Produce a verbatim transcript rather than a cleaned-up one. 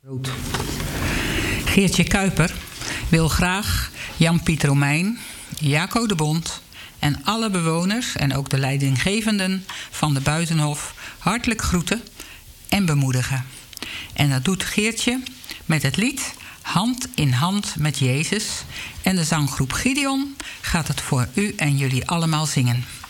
Geertje Kuiper wil graag Jan-Piet Romein, Jaco de Bond en alle bewoners en ook de leidinggevenden van de Buitenhof hartelijk groeten en bemoedigen. En dat doet Geertje met het lied Hand in Hand met Jezus. En de zanggroep Gideon gaat het voor u en jullie allemaal zingen.